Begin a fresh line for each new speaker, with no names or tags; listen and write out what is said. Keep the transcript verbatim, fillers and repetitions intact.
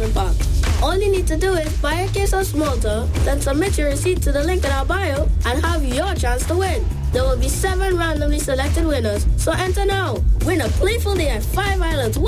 Island Park. All you need to do is buy a case of Smolter, then submit your receipt to the link in our bio, and have your chance to win. There will be seven randomly selected winners, so enter now. Win a playful day at Five Islands